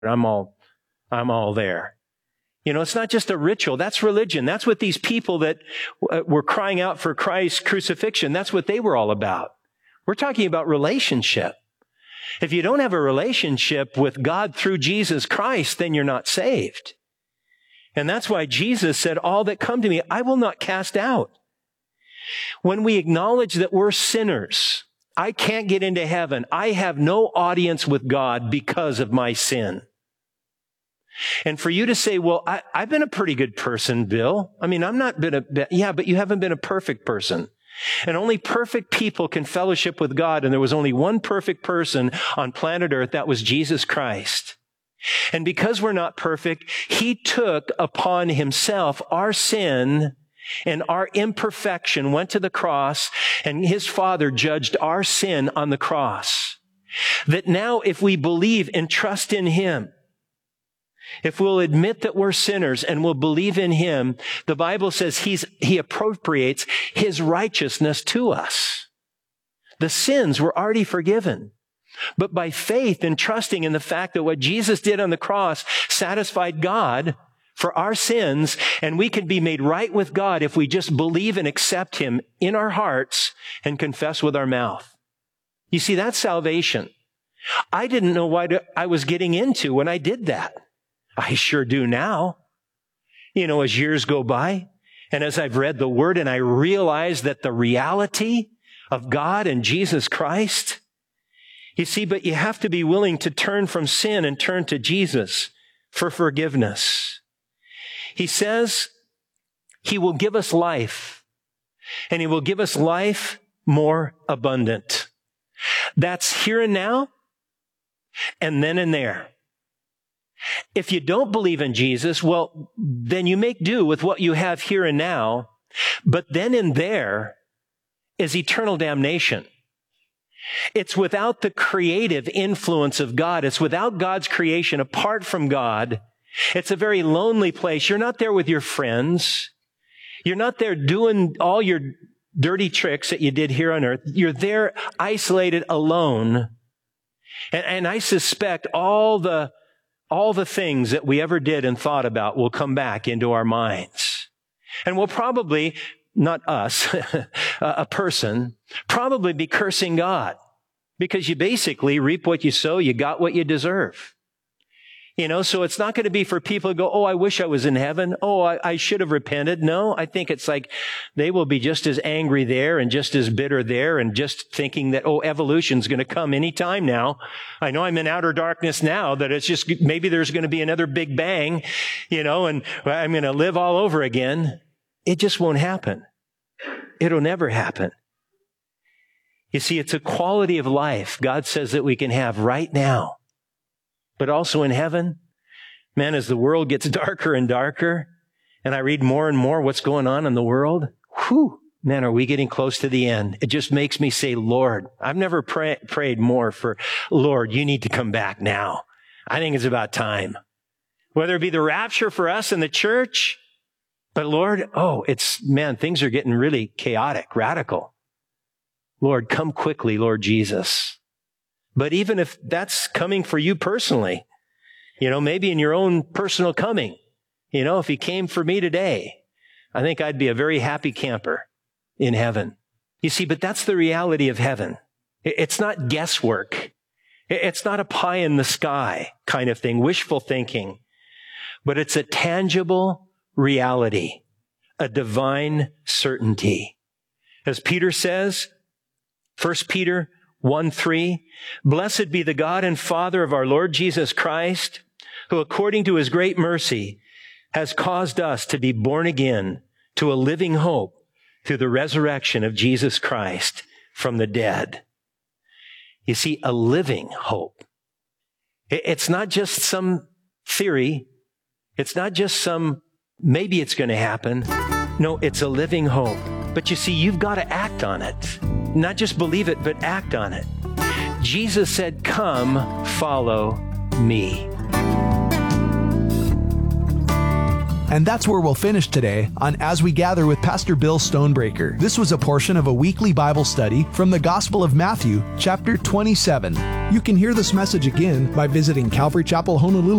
I'm all there. You know, it's not just a ritual. That's religion. That's what these people that were crying out for Christ's crucifixion, that's what they were all about. We're talking about relationship. If you don't have a relationship with God through Jesus Christ, then you're not saved. And that's why Jesus said, all that come to me, I will not cast out. When we acknowledge that we're sinners, I can't get into heaven. I have no audience with God because of my sin. And for you to say, well, I've been a pretty good person, Bill. I mean, I'm not been yeah, but you haven't been a perfect person. And only perfect people can fellowship with God. And there was only one perfect person on planet Earth. That was Jesus Christ. And because we're not perfect, he took upon himself our sin and our imperfection, went to the cross, and his Father judged our sin on the cross. That now if we believe and trust in him, if we'll admit that we're sinners and we'll believe in him, the Bible says he appropriates his righteousness to us. The sins were already forgiven. But by faith and trusting in the fact that what Jesus did on the cross satisfied God for our sins, and we can be made right with God if we just believe and accept him in our hearts and confess with our mouth. You see, that's salvation. I didn't know what I was getting into when I did that. I sure do now. You know, as years go by, and as I've read the Word and I realize that the reality of God and Jesus Christ, you see, but you have to be willing to turn from sin and turn to Jesus for forgiveness. He says he will give us life, and he will give us life more abundant. That's here and now, and then and there. If you don't believe in Jesus, well, then you make do with what you have here and now, but then and there is eternal damnation. It's without the creative influence of God. It's without God's creation, apart from God. It's a very lonely place. You're not there with your friends. You're not there doing all your dirty tricks that you did here on earth. You're there isolated, alone. And I suspect all the things that we ever did and thought about will come back into our minds. And we'll probably, not us, a person, probably be cursing God, because you basically reap what you sow, you got what you deserve. You know, so it's not going to be for people to go, oh, I wish I was in heaven. Oh, I should have repented. No, I think it's like they will be just as angry there and just as bitter there and just thinking that, oh, evolution's going to come any time now. I know I'm in outer darkness now, that it's just, maybe there's going to be another big bang, you know, and I'm going to live all over again. It just won't happen. It'll never happen. You see, it's a quality of life God says that we can have right now. But also in heaven, man, as the world gets darker and darker, and I read more and more what's going on in the world, man, are we getting close to the end? It just makes me say, Lord, I've never prayed more for, Lord, you need to come back now. I think it's about time. Whether it be the rapture for us in the church, but Lord, things are getting really chaotic, radical. Lord, come quickly, Lord Jesus. But even if that's coming for you personally, you know, maybe in your own personal coming, you know, if he came for me today, I think I'd be a very happy camper in heaven. You see, but that's the reality of heaven. It's not guesswork. It's not a pie in the sky kind of thing, wishful thinking, but it's a tangible reality, a divine certainty. As Peter says, 1 Peter 1:3, blessed be the God and Father of our Lord Jesus Christ, who according to his great mercy has caused us to be born again to a living hope through the resurrection of Jesus Christ from the dead. You see, a living hope. It's not just some theory. It's not just some, maybe it's going to happen. No, it's a living hope. But you see, you've got to act on it. Not just believe it, but act on it. Jesus said, come, follow me. And that's where we'll finish today on As We Gather with Pastor Bill Stonebreaker. This was a portion of a weekly Bible study from the Gospel of Matthew, chapter 27. You can hear this message again by visiting Calvary Chapel Honolulu